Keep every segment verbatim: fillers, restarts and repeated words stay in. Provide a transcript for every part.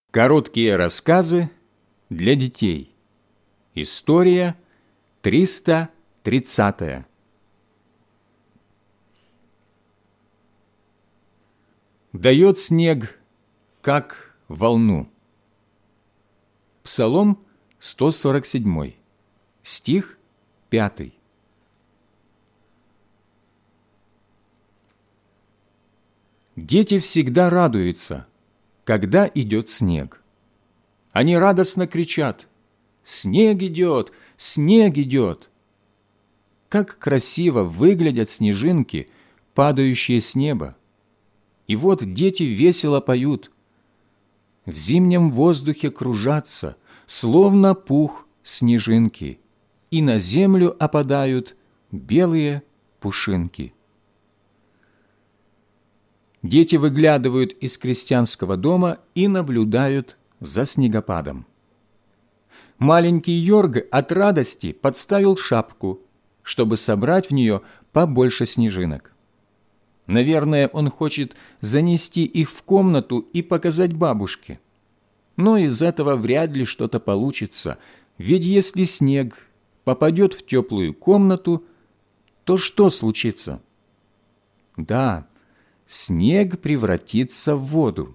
Короткие рассказы для детей. История триста тридцатая. Дает снег, как волну. Псалом сто сорок семь, стих пятый. Дети всегда радуются, когда идет снег. Они радостно кричат: «Снег идет! Снег идет!» Как красиво выглядят снежинки, падающие с неба. И вот дети весело поют. В зимнем воздухе кружатся, словно пух, снежинки, и на землю опадают белые пушинки. Дети выглядывают из крестьянского дома и наблюдают за снегопадом. Маленький Йорг от радости подставил шапку, чтобы собрать в нее побольше снежинок. Наверное, он хочет занести их в комнату и показать бабушке. Но из этого вряд ли что-то получится, ведь если снег попадет в теплую комнату, то что случится? Да, снег превратится в воду.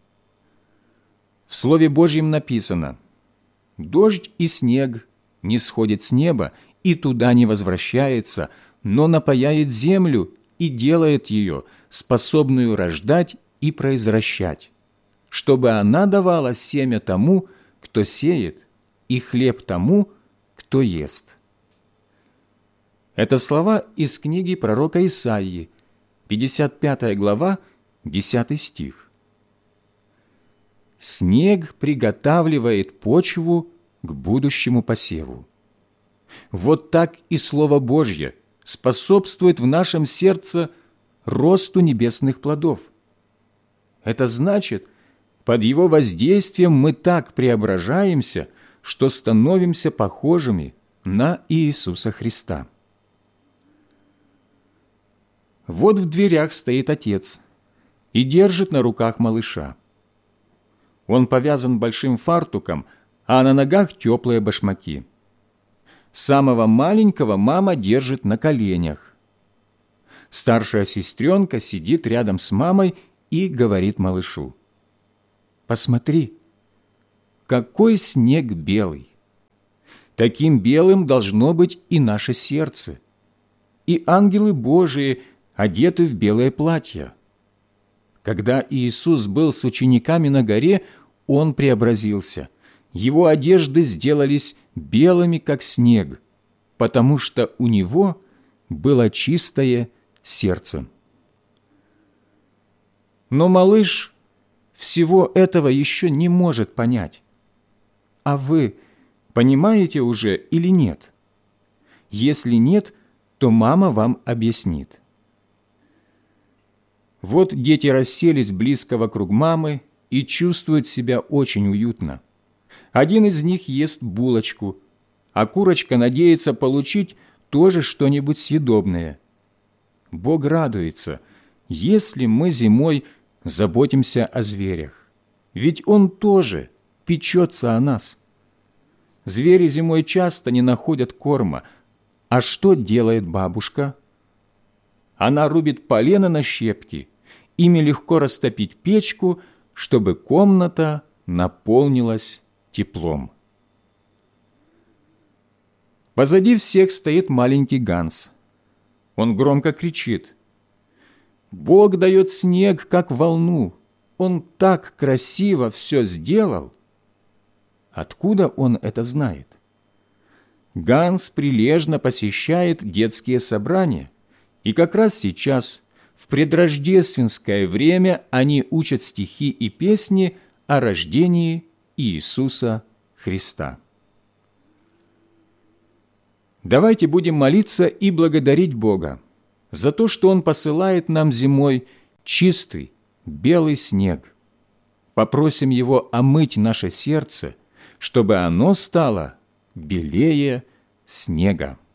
В Слове Божьем написано: «Дождь и снег не сходит с неба и туда не возвращается, но напояет землю и делает ее способную рождать и произращать, чтобы она давала семя тому, кто сеет, и хлеб тому, кто ест». Это слова из книги пророка Исаии, пятьдесят пятая глава, десятый стих. Снег приготавливает почву к будущему посеву. Вот так и Слово Божье способствует в нашем сердце росту небесных плодов. Это значит, под его воздействием мы так преображаемся, что становимся похожими на Иисуса Христа. Вот в дверях стоит отец и держит на руках малыша. Он повязан большим фартуком, а на ногах теплые башмаки. Самого маленького мама держит на коленях. Старшая сестренка сидит рядом с мамой и говорит малышу: «Посмотри, какой снег белый! Таким белым должно быть и наше сердце, и ангелы Божии одеты в белое платье». Когда Иисус был с учениками на горе, Он преобразился. Его одежды сделались белыми, как снег, потому что у Него было чистое сердце. Но малыш всего этого еще не может понять. А вы понимаете уже или нет? Если нет, то мама вам объяснит. Вот дети расселись близко вокруг мамы и чувствуют себя очень уютно. Один из них ест булочку, а курочка надеется получить тоже что-нибудь съедобное. Бог радуется, если мы зимой заботимся о зверях, ведь Он тоже печется о нас. Звери зимой часто не находят корма, а что делает бабушка? Она рубит полено на щепки, ими легко растопить печку, чтобы комната наполнилась теплом. Позади всех стоит маленький Ганс. Он громко кричит: «Бог дает снег, как волну! Он так красиво все сделал!» Откуда он это знает? Ганс прилежно посещает детские собрания, и как раз сейчас, в предрождественское время, они учат стихи и песни о рождении Иисуса Христа. Давайте будем молиться и благодарить Бога за то, что Он посылает нам зимой чистый, белый снег. Попросим Его омыть наше сердце, чтобы оно стало белее снега.